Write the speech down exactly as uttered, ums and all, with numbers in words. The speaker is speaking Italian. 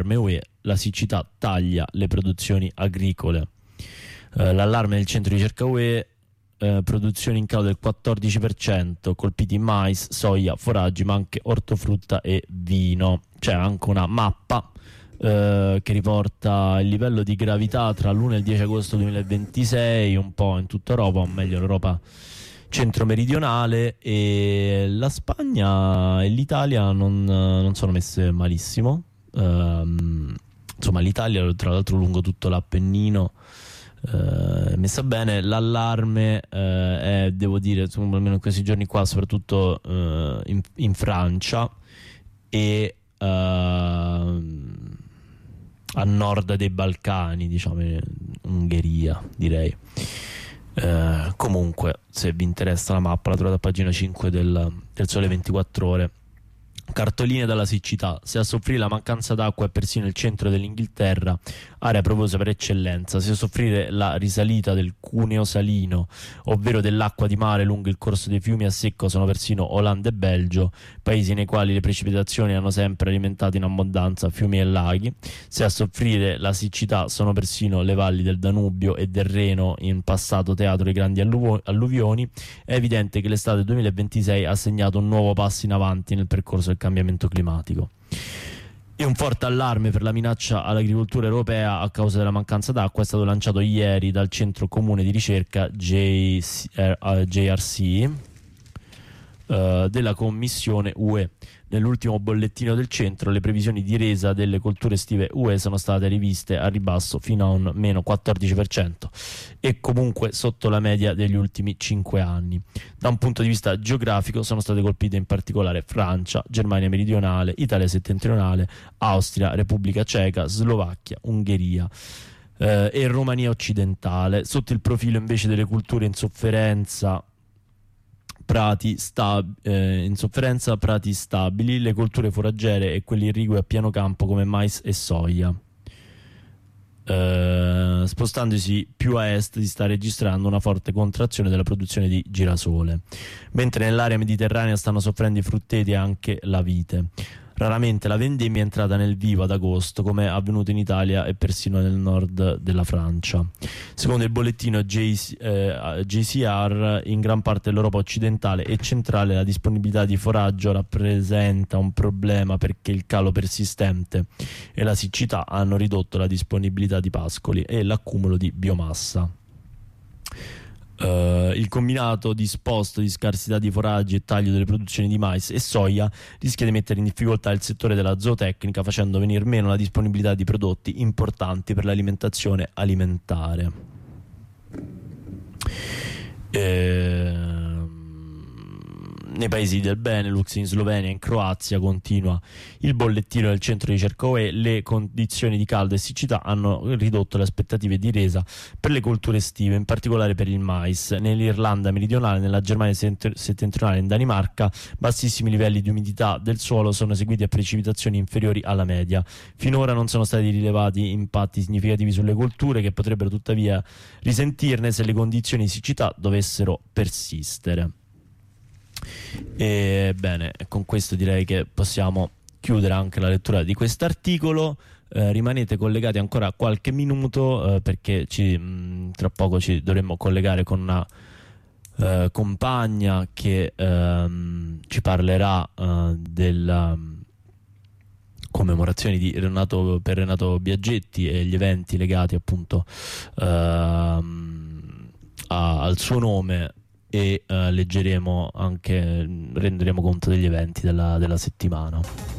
allarme U E, la siccità taglia le produzioni agricole. Eh, l'allarme del centro di ricerca U E, eh, produzioni in calo del quattordici per cento, colpiti mais, soia, foraggi, ma anche ortofrutta e vino. C'è anche una mappa eh, che riporta il livello di gravità tra l'uno e il dieci agosto duemilaventisei, un po' in tutta Europa, o meglio l'Europa centro-meridionale, e la Spagna e l'Italia non, non sono messe malissimo. Um, insomma, l'Italia, tra l'altro, lungo tutto l'Appennino è uh, messa bene. L'allarme uh, è, devo dire, insomma, almeno in questi giorni qua, soprattutto uh, in, in Francia e uh, a nord dei Balcani, diciamo, in Ungheria, direi. Uh, comunque, se vi interessa la mappa, la trovate a pagina cinque del, del Sole ventiquattro Ore. Cartoline dalla siccità. Se a soffrire la mancanza d'acqua è persino il centro dell'Inghilterra, area provosa per eccellenza. Se a soffrire la risalita del cuneo salino, ovvero dell'acqua di mare lungo il corso dei fiumi a secco, sono persino Olanda e Belgio, paesi nei quali le precipitazioni hanno sempre alimentato in abbondanza fiumi e laghi. Se a soffrire la siccità sono persino le valli del Danubio e del Reno, in passato teatro di grandi alluv- alluvioni, è evidente che l'estate duemilaventisei ha segnato un nuovo passo in avanti nel percorso del cambiamento climatico. E un forte allarme per la minaccia all'agricoltura europea a causa della mancanza d'acqua è stato lanciato ieri dal Centro Comune di Ricerca J R C uh, della Commissione U E. Nell'ultimo bollettino del centro le previsioni di resa delle colture estive U E sono state riviste a ribasso fino a un meno quattordici per cento e comunque sotto la media degli ultimi cinque anni. Da un punto di vista geografico sono state colpite in particolare Francia, Germania meridionale, Italia settentrionale, Austria, Repubblica Ceca, Slovacchia, Ungheria eh, e Romania occidentale. Sotto il profilo invece delle culture in sofferenza prati stab- eh, in sofferenza prati stabili, le colture foraggere e quelle irrigue a piano campo come mais e soia. Uh, spostandosi più a est si sta registrando una forte contrazione della produzione di girasole, mentre nell'area mediterranea stanno soffrendo i frutteti e anche la vite. Raramente la vendemmia è entrata nel vivo ad agosto, come è avvenuto in Italia e persino nel nord della Francia. Secondo il bollettino J C, eh, J C R, in gran parte dell'Europa occidentale e centrale la disponibilità di foraggio rappresenta un problema, perché il calo persistente e la siccità hanno ridotto la disponibilità di pascoli e l'accumulo di biomassa. Uh, il combinato disposto di scarsità di foraggi e taglio delle produzioni di mais e soia rischia di mettere in difficoltà il settore della zootecnica, facendo venir meno la disponibilità di prodotti importanti per l'alimentazione alimentare. E... nei paesi del Benelux, in Slovenia e in Croazia, continua il bollettino del centro di ricerca U E, le condizioni di caldo e siccità hanno ridotto le aspettative di resa per le colture estive, in particolare per il mais. Nell'Irlanda meridionale, nella Germania settentrionale e in Danimarca bassissimi livelli di umidità del suolo sono seguiti a precipitazioni inferiori alla media. Finora non sono stati rilevati impatti significativi sulle colture, che potrebbero tuttavia risentirne se le condizioni di siccità dovessero persistere. E bene, con questo direi che possiamo chiudere anche la lettura di quest'articolo. Eh, rimanete collegati ancora qualche minuto, eh, perché ci, mh, tra poco ci dovremmo collegare con una eh, compagna che ehm, ci parlerà eh, della commemorazioni di Renato, per Renato Biaggetti e gli eventi legati appunto ehm, a, al suo nome, e uh, leggeremo anche, renderemo conto degli eventi della, della settimana.